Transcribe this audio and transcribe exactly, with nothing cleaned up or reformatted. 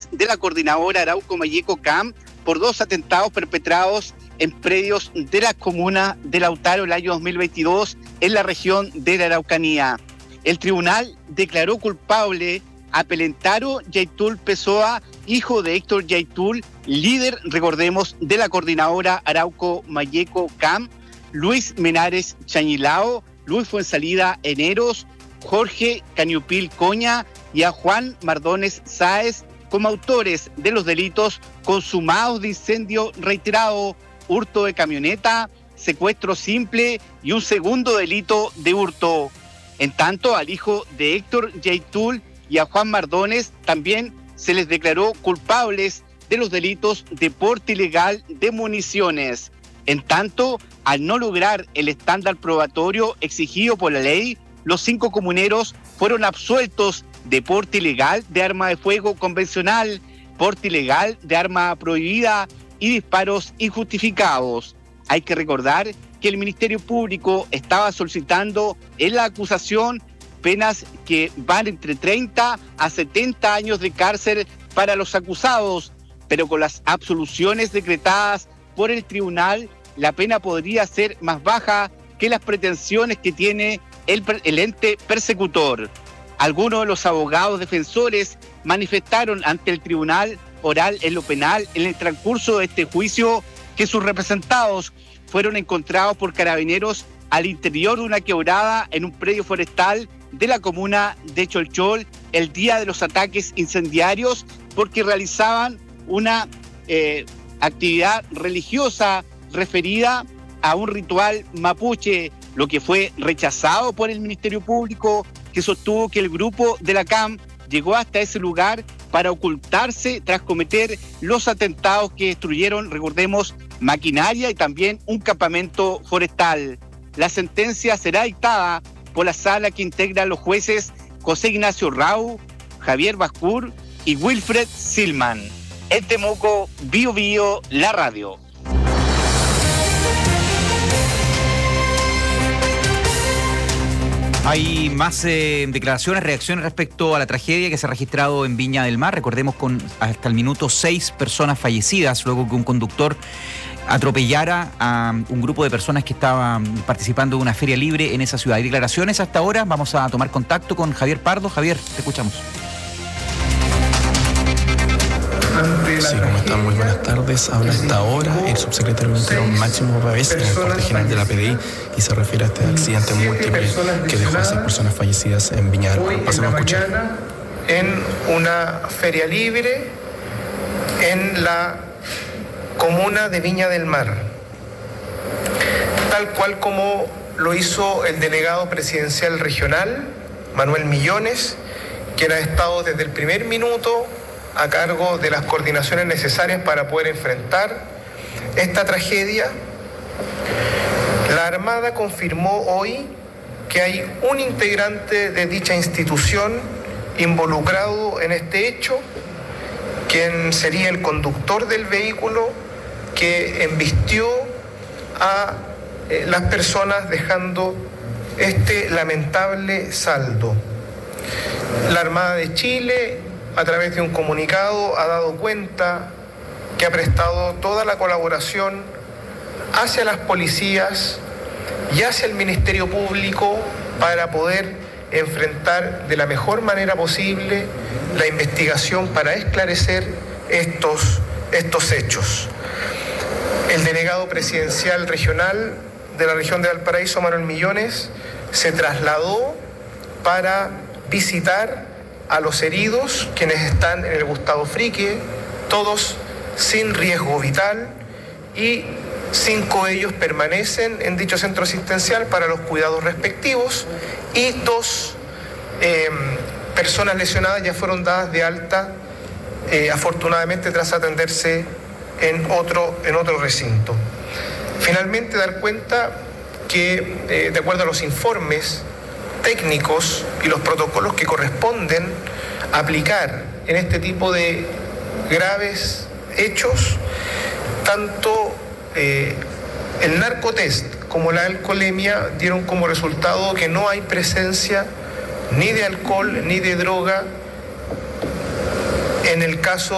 de la coordinadora Arauco Mayeco C A M por dos atentados perpetrados en predios de la comuna de Lautaro el año dos mil veintidós en la región de la Araucanía. El tribunal declaró culpable a Pelentaro Yaitul Pessoa, hijo de Héctor Yaitul, líder, recordemos, de la coordinadora Arauco Mayeco C A M, Luis Menares Chañilao, Luis Fuensalida Eneros, Jorge Cañupil Coña y a Juan Mardones Sáez como autores de los delitos consumados de incendio reiterado, hurto de camioneta, secuestro simple y un segundo delito de hurto. En tanto, al hijo de Héctor Yaitul y a Juan Mardones también se les declaró culpables de los delitos de porte ilegal de municiones. En tanto, al no lograr el estándar probatorio exigido por la ley, los cinco comuneros fueron absueltos de porte ilegal de arma de fuego convencional, porte ilegal de arma prohibida y disparos injustificados. Hay que recordar que el Ministerio Público estaba solicitando en la acusación penas que van entre treinta a setenta años de cárcel para los acusados, pero con las absoluciones decretadas por el tribunal, la pena podría ser más baja que las pretensiones que tiene el, el ente persecutor. Algunos de los abogados defensores manifestaron ante el tribunal oral en lo penal en el transcurso de este juicio que sus representados fueron encontrados por carabineros al interior de una quebrada en un predio forestal de la comuna de Cholchol el día de los ataques incendiarios porque realizaban una eh, actividad religiosa referida a un ritual mapuche, lo que fue rechazado por el Ministerio Público, que sostuvo que el grupo de la C A M llegó hasta ese lugar para ocultarse tras cometer los atentados que destruyeron, recordemos, maquinaria y también un campamento forestal. La sentencia será dictada por la sala que integran los jueces José Ignacio Rau, Javier Bascur y Wilfred Silman. En Temuco, Bio Bio, la radio. Hay más eh, declaraciones, reacciones respecto a la tragedia que se ha registrado en Viña del Mar. Recordemos con hasta el minuto seis personas fallecidas luego que un conductor atropellara a un grupo de personas que estaban participando de una feria libre en esa ciudad. Hay declaraciones hasta ahora. Vamos a tomar contacto con Javier Pardo. Javier, te escuchamos. Sí, ¿cómo están? Muy buenas tardes. Habla hasta ahora el subsecretario del Interior Máximo Pavés en el cuartel general de la P D I y se refiere a este accidente múltiple que dejó a seis personas fallecidas en Viña del Mar. Pasemos a escuchar. En una feria libre en la comuna de Viña del Mar, tal cual como lo hizo el delegado presidencial regional, Manuel Millones, quien ha estado desde el primer minuto a cargo de las coordinaciones necesarias para poder enfrentar esta tragedia. La Armada confirmó hoy que hay un integrante de dicha institución involucrado en este hecho, quien sería el conductor del vehículo que embistió a eh, las personas dejando este lamentable saldo. La Armada de Chile, a través de un comunicado, ha dado cuenta que ha prestado toda la colaboración hacia las policías y hacia el Ministerio Público para poder enfrentar de la mejor manera posible la investigación para esclarecer estos, estos hechos. El delegado presidencial regional de la región de Valparaíso, Manuel Millones, se trasladó para visitar a los heridos, quienes están en el Gustavo Frique, todos sin riesgo vital, y cinco de ellos permanecen en dicho centro asistencial para los cuidados respectivos, y dos eh, personas lesionadas ya fueron dadas de alta, eh, afortunadamente tras atenderse en otro, en otro recinto. Finalmente, dar cuenta que, eh, de acuerdo a los informes técnicos y los protocolos que corresponden aplicar en este tipo de graves hechos, tanto eh, el narcotest como la alcoholemia dieron como resultado que no hay presencia ni de alcohol ni de droga en el caso